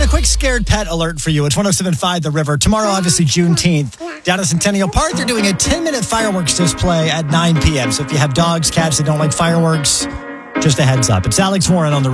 a quick scared pet alert for you. It's 107.5 The River. Tomorrow, obviously, Juneteenth. Down at Centennial Park, they're doing a 10-minute fireworks display at 9 p.m. So if you have dogs, cats that don't like fireworks, just a heads up. It's Alex Warren on The River.